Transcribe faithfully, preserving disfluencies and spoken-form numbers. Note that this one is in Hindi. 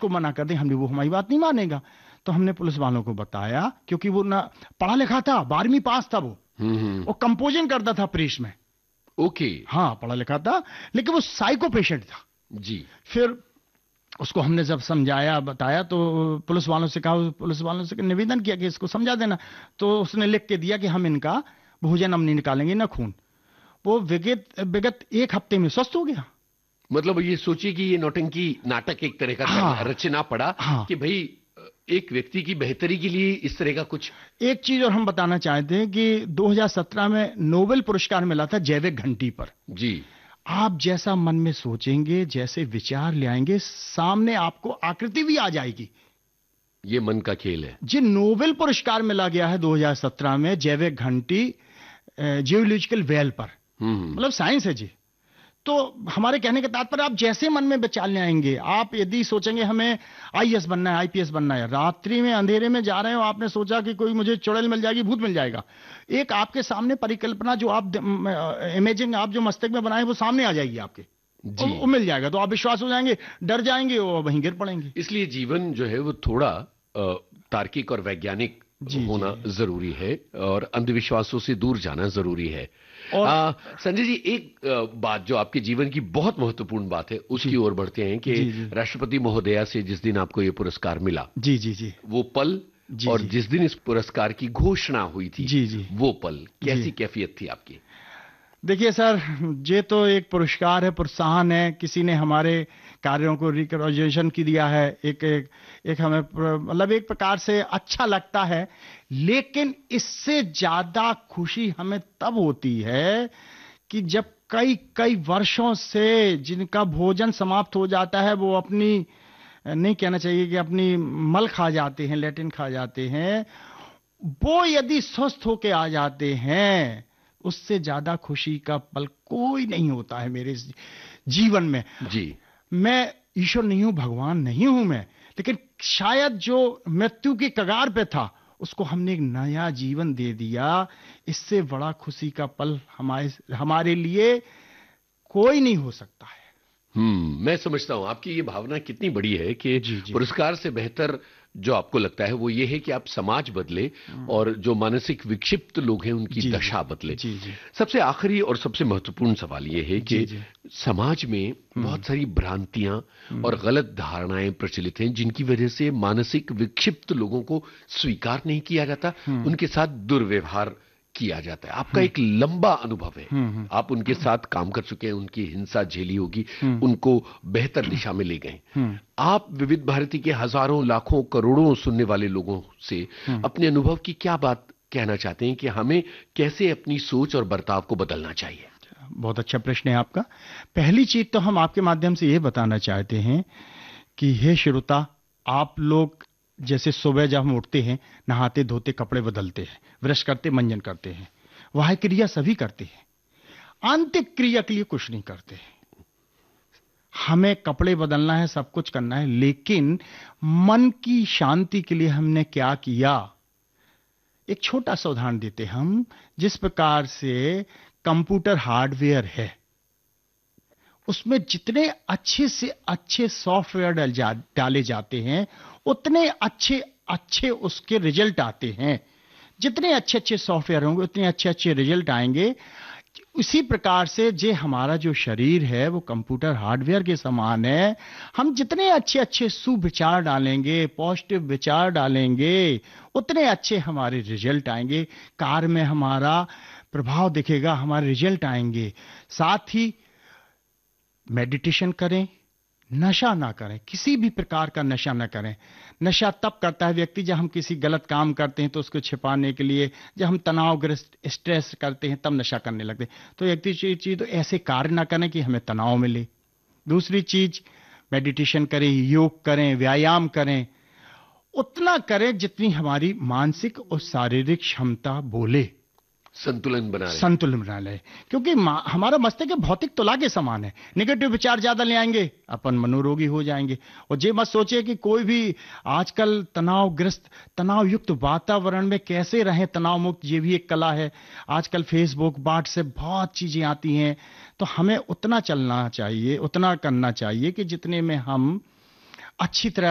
उसको मना कर दें, हमने वो हमारी बात नहीं मानेगा। तो हमने पुलिस वालों को बताया, क्योंकि वो ना पढ़ा लिखा था, बारहवीं पास था वो, वो कंपोजिंग करता था प्रेस में। ओके। हाँ, पढ़ा लिखा था, लेकिन वो साइको पेशेंट था जी। फिर उसको हमने जब समझाया बताया तो पुलिस वालों से कहा, पुलिस वालों से निवेदन किया कि इसको समझा देना। तो उसने लिख के दिया कि हम इनका भोजन हम नहीं निकालेंगे ना खून। वो विगत विगत एक हफ्ते में स्वस्थ हो गया। मतलब ये सोचिए कि ये नौटंकी नाटक एक तरह का हाँ, रचना पड़ा हाँ, कि भाई एक व्यक्ति की बेहतरी के लिए इस तरह का कुछ। एक चीज और हम बताना चाहते हैं कि दो हज़ार सत्रह में नोबेल पुरस्कार मिला था जैविक घंटी पर। जी। आप जैसा मन में सोचेंगे, जैसे विचार ले आएंगे, सामने आपको आकृति भी आ जाएगी। ये मन का खेल है जी। नोबेल पुरस्कार मिला गया है दो हज़ार सत्रह में जैविक घंटी जियोलॉजिकल वेल पर, मतलब साइंस है जी। तो हमारे कहने के तात्पर्य, आप जैसे मन में विचार ले आएंगे, आप यदि सोचेंगे हमें आईएएस बनना है, आईपीएस बनना है, रात्रि में अंधेरे में जा रहे हो, आपने सोचा कि कोई मुझे चुड़ैल मिल जाएगी, भूत मिल जाएगा, एक आपके सामने परिकल्पना जो आप इमेजिंग आप जो मस्तिष्क में बनाए वो सामने आ जाएगी आपके, जी। वो मिल जाएगा तो आप विश्वास हो जाएंगे, डर जाएंगे और वहीं गिर पड़ेंगे। इसलिए जीवन जो है वो थोड़ा तार्किक और वैज्ञानिक होना जी, जी। जरूरी है और अंधविश्वासों से दूर जाना जरूरी है। और आ, संजय जी, एक आ, बात जो आपके जीवन की बहुत महत्वपूर्ण बात है उसकी ओर बढ़ते हैं कि राष्ट्रपति महोदया से जिस दिन आपको ये पुरस्कार मिला, जी जी जी वो पल जी, और जी, जिस दिन इस पुरस्कार की घोषणा हुई थी, जी जी वो पल, कैसी कैफियत थी आपकी? देखिए सर, ये तो एक पुरस्कार है, प्रोत्साहन है, किसी ने हमारे कार्यों को रिकॉग्निशन की दिया है, एक एक, एक हमें मतलब एक प्रकार से अच्छा लगता है। लेकिन इससे ज्यादा खुशी हमें तब होती है कि जब कई कई वर्षों से जिनका भोजन समाप्त हो जाता है, वो अपनी, नहीं कहना चाहिए कि अपनी मल खा जाते हैं, लैट्रिन खा जाते हैं, वो यदि स्वस्थ होके आ जाते हैं, उससे ज्यादा खुशी का पल कोई नहीं होता है मेरे जीवन में। जी। मैं ईश्वर नहीं हूं, भगवान नहीं हूं मैं, लेकिन शायद जो मृत्यु की कगार पे था उसको हमने एक नया जीवन दे दिया। इससे बड़ा खुशी का पल हमारे हमारे लिए कोई नहीं हो सकता है। हम्म मैं समझता हूं आपकी ये भावना कितनी बड़ी है कि जी, जी, पुरस्कार से बेहतर जो आपको लगता है वो ये है कि आप समाज बदले और जो मानसिक विक्षिप्त लोग हैं उनकी जी, दशा बदले। जी, जी। सबसे आखिरी और सबसे महत्वपूर्ण सवाल ये है कि जी, जी। समाज में बहुत सारी भ्रांतियां और गलत धारणाएं प्रचलित हैं जिनकी वजह से मानसिक विक्षिप्त लोगों को स्वीकार नहीं किया जाता, उनके साथ दुर्व्यवहार किया जाता है। आपका एक लंबा अनुभव है, आप उनके साथ काम कर चुके हैं, उनकी हिंसा झेली होगी, उनको बेहतर दिशा में ले गए। आप विविध भारती के हजारों लाखों करोड़ों सुनने वाले लोगों से अपने अनुभव की क्या बात कहना चाहते हैं कि हमें कैसे अपनी सोच और बर्ताव को बदलना चाहिए? बहुत अच्छा प्रश्न है आपका। पहली चीज तो हम आपके माध्यम से यह बताना चाहते हैं कि हे श्रोता, आप लोग जैसे सुबह जब हम उठते हैं, नहाते धोते कपड़े बदलते हैं, ब्रश करते, मंजन करते हैं, वह क्रिया सभी करते हैं, आंतरिक क्रिया के लिए कुछ नहीं करते हैं। हमें कपड़े बदलना है, सब कुछ करना है, लेकिन मन की शांति के लिए हमने क्या किया? एक छोटा सा उदाहरण देते हम। जिस प्रकार से कंप्यूटर हार्डवेयर है, उसमें जितने अच्छे से अच्छे सॉफ्टवेयर डाल जा, डाले जाते हैं उतने अच्छे अच्छे उसके रिजल्ट आते हैं। जितने अच्छे अच्छे सॉफ्टवेयर होंगे उतने अच्छे अच्छे रिजल्ट आएंगे। उसी प्रकार से जे हमारा जो शरीर है वो कंप्यूटर हार्डवेयर के समान है। हम जितने अच्छे अच्छे सुविचार डालेंगे, पॉजिटिव विचार डालेंगे, उतने अच्छे हमारे रिजल्ट आएंगे। कार्य में हमारा प्रभाव दिखेगा, हमारे रिजल्ट आएंगे। साथ ही मेडिटेशन करें, नशा ना करें, किसी भी प्रकार का नशा ना करें। नशा तब करता है व्यक्ति जब हम किसी गलत काम करते हैं तो उसको छिपाने के लिए, जब हम तनावग्रस्त स्ट्रेस करते हैं तब नशा करने लगते हैं। तो एक चीज तो ऐसे कार्य ना करें कि हमें तनाव मिले। दूसरी चीज, मेडिटेशन करें, योग करें, व्यायाम करें, उतना करें जितनी हमारी मानसिक और शारीरिक क्षमता बोले। संतुलन बना ले संतुलन बना ले क्योंकि हमारा मस्तिष्क भौतिक तुला के समान है। नेगेटिव विचार ज्यादा ले आएंगे, अपन मनोरोगी हो जाएंगे। और ये मत सोचिए कि कोई भी आजकल तनावग्रस्त, तनाव युक्त वातावरण में कैसे रहें, तनाव मुक्त, ये भी एक कला है। आजकल फेसबुक, व्हाट्सएप, बहुत चीजें आती हैं। तो हमें उतना चलना चाहिए, उतना करना चाहिए कि जितने में हम अच्छी तरह